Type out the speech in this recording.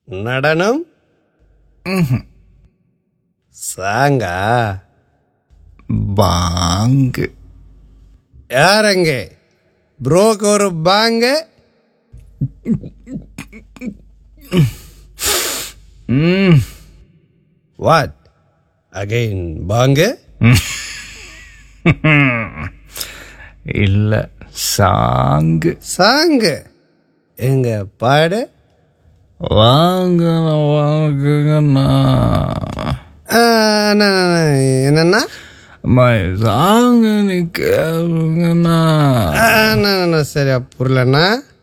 நடனம் சாங்கா பாங்கு யாரங்க ப்ரோக்கு ஒரு பாங்க வாட் அகைன் பாங்க இல்ல சாங்கு சாங்கு எங்க பாடு வாங்க வாங்குங்கண்ணா என்னன்னா சாங்கு நீ கேளுங்கண்ணா சரியா புரியலண்ணா